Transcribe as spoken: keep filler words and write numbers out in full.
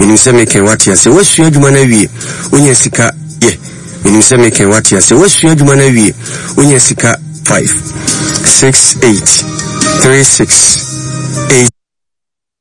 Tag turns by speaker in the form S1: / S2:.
S1: menim se meken wate ase wasua adwuma na wie onya sika ye menim se meken wate ase wasua adwuma na wie onya sika five six eight three six eight